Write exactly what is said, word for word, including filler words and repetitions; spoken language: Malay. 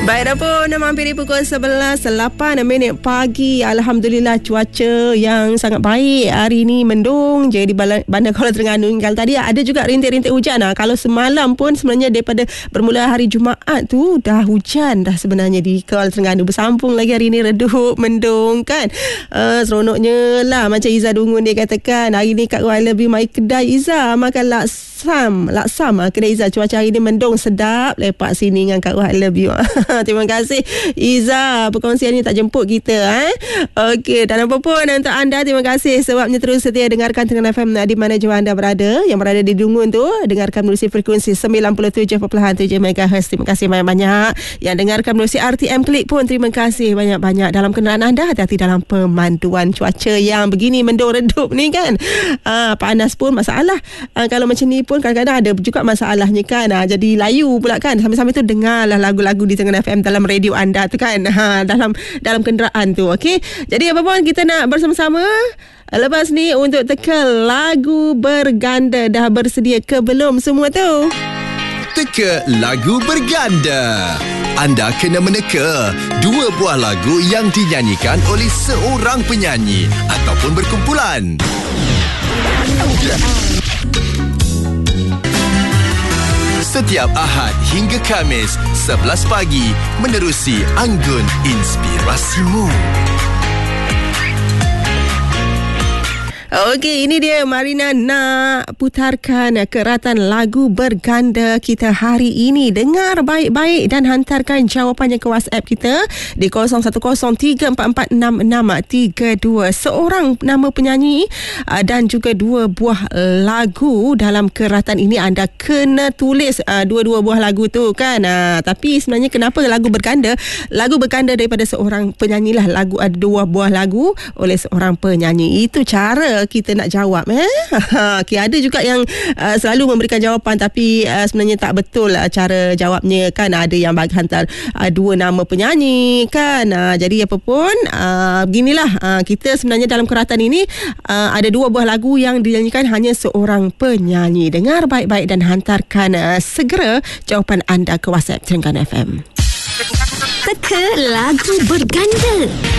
Baik, dah pun mampir pukul sebelas lapan minit pagi. Alhamdulillah, cuaca yang sangat baik hari ini, mendung je di Bandar Kuala Terengganu. Kalau tadi ada juga rintik-rintik hujan. Nah, kalau semalam pun sebenarnya daripada bermula hari Jumaat tu dah hujan dah sebenarnya di Kuala Terengganu. Bersambung lagi hari ini redup, mendung kan. Uh, seronoknya lah macam Iza Dungun dia katakan. Hari ni kat I Love You mai kedai Iza makan laksam. Laksam ah, kedai Iza. Cuaca hari ni mendung, sedap lepak sini dengan Kak I Love You. Terima kasih Iza, perkongsian ni tak jemput kita eh. Okey, dan apa pun untuk anda, terima kasih sebabnya terus setia dengarkan Terengganu F M di mana jua anda berada. Yang berada di Dungun tu, dengarkan melalui frekuensi sembilan puluh tujuh perpuluhan tujuh megahertz. Terima kasih banyak-banyak. Yang dengarkan melalui R T M Klik pun terima kasih banyak-banyak. Dalam kenderaan anda, hati-hati dalam pemanduan. Cuaca yang begini mendung redup ni kan, ah, panas pun masalah. Ah, kalau macam ni pun kadang-kadang ada juga masalahnya kan. Ah, jadi layu pula kan. Sambil-sambil tu dengarlah lagu-lagu di Terengganu F M dalam radio anda tu kan, ha, dalam dalam kenderaan tu. Okey, jadi apa pun kita nak bersama-sama lepas ni untuk teka lagu berganda. Dah bersedia ke belum semua tu? Teka lagu berganda. Anda kena meneka dua buah lagu yang dinyanyikan oleh seorang penyanyi ataupun berkumpulan. Setiap Ahad hingga Khamis sebelas pagi menerusi Anggun Inspirasimu. Okey, ini dia Marina nak putarkan keratan lagu berganda kita hari ini. Dengar baik-baik dan hantarkan jawapannya ke WhatsApp kita di kosong satu kosong tiga empat empat enam enam tiga dua. Seorang nama penyanyi dan juga dua buah lagu dalam keratan ini. Anda kena tulis dua-dua buah lagu tu kan. Tapi sebenarnya kenapa lagu berganda? Lagu berganda daripada seorang penyanyi lah. Lagu ada dua buah lagu oleh seorang penyanyi. Itu cara kita nak jawab eh. Okay, ada juga yang uh, selalu memberikan jawapan tapi uh, sebenarnya tak betul uh, cara jawabnya kan. Ada yang bagi hantar uh, dua nama penyanyi kan. Uh, jadi apa pun uh, beginilah, uh, kita sebenarnya dalam keratan ini uh, ada dua buah lagu yang dinyanyikan hanya seorang penyanyi. Dengar baik-baik dan hantarkan uh, segera jawapan anda ke WhatsApp Terengganu F M. Teka lagu berganda.